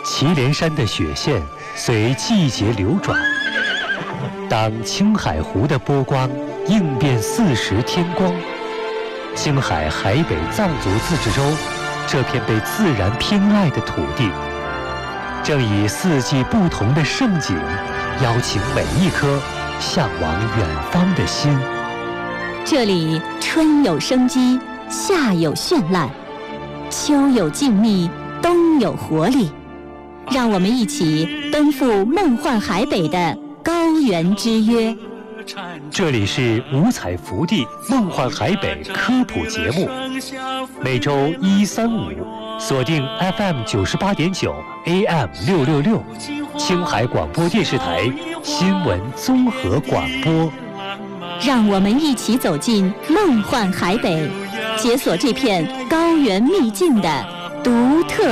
祁连山的雪线随季节流转，当青海湖的波光映遍40天光，青海海北藏族自治州这片被自然偏爱的土地，正以四季不同的盛景，邀请每一颗向往远方的心。 这里春有生机，夏有绚烂，秋有静谧，冬有活力。让我们一起奔赴梦幻海北的高原之约。 这里是五彩福地梦幻海北科普节目，每周1、3、5锁定 FM 98.9 AM 666，青海广播电视台新闻综合广播。 让我们一起走进梦幻海北，解锁这片高原秘境的独特